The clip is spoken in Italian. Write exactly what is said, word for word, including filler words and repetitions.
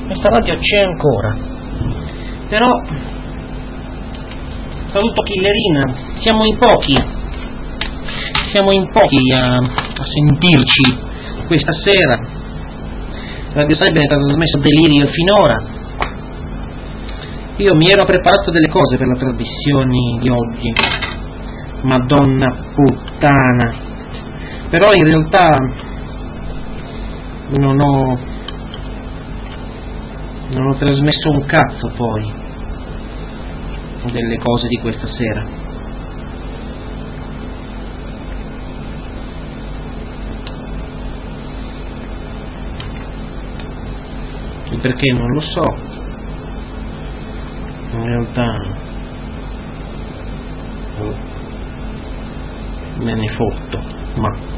questa radio c'è ancora, però saluto Killerina, siamo in pochi, siamo in pochi a, a sentirci questa sera. Radio Cybernet ha trasmesso Delirio finora. Io mi ero preparato delle cose per la trasmissione di oggi, madonna puttana, però in realtà non ho non ho trasmesso un cazzo poi delle cose di questa sera. E perché non lo so, in realtà me ne fotto, ma